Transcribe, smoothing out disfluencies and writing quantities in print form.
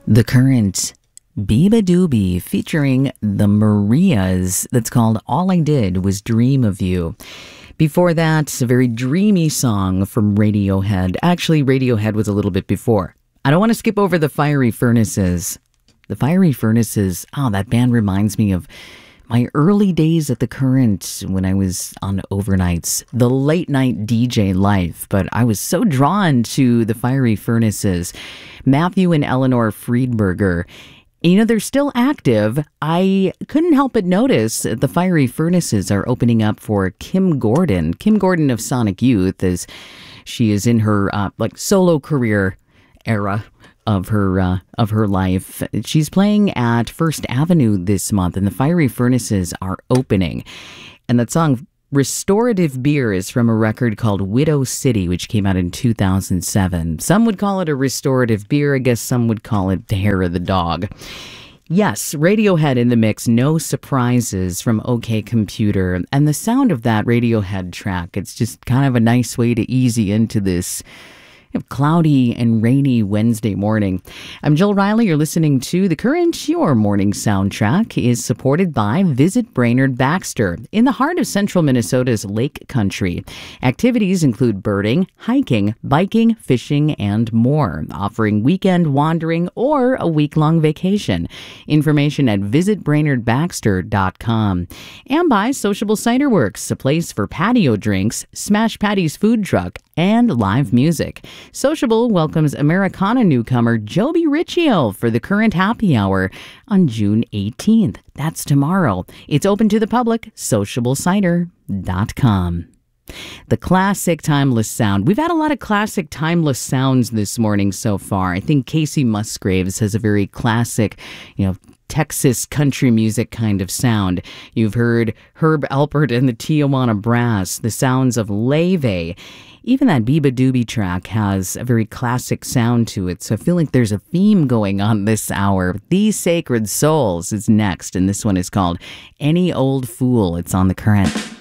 The Current, Biba Doobie featuring the Marias. That's called All I Did Was Dream of You. Before that, a very dreamy song from Radiohead. Actually, Radiohead was a little bit before. I don't want to skip over the Fiery Furnaces. The Fiery Furnaces, that band reminds me of my early days at The Current when I was on overnights, the late night DJ life, but I was so drawn to the Fiery Furnaces. Matthew and Eleanor Friedberger, they're still active. I couldn't help but notice the Fiery Furnaces are opening up for Kim Gordon of Sonic Youth, as she is in her solo career era of her life. She's playing at First Avenue this month, and the Fiery Furnaces are opening. And that song, Restorative Beer, is from a record called Widow City, which came out in 2007. Some would call it a restorative beer. I guess some would call it the hair of the dog. Yes, Radiohead in the mix, no surprises from OK Computer. And the sound of that Radiohead track, it's just kind of a nice way to ease you into this cloudy and rainy Wednesday morning. I'm Jill Riley. You're listening to The Current. Your morning soundtrack is supported by Visit Brainerd Baxter in the heart of central Minnesota's Lake Country. Activities include birding, hiking, biking, fishing, and more, offering weekend wandering or a week-long vacation. Information at visitbrainerdbaxter.com. And by Sociable Cider Works, a place for patio drinks, Smash Patty's food truck, and live music. Sociable welcomes Americana newcomer Joby Riccio for the Current Happy Hour on June 18th. That's tomorrow. It's open to the public, sociablecider.com. The classic timeless sound. We've had a lot of classic timeless sounds this morning so far. I think Casey Musgraves has a very classic, Texas country music kind of sound. You've heard Herb Alpert and the Tijuana Brass, the sounds of Leve. Even that Biba Doobie track has a very classic sound to it, so I feel like there's a theme going on this hour. These Sacred Souls is next, and this one is called Any Old Fool. It's on The Current.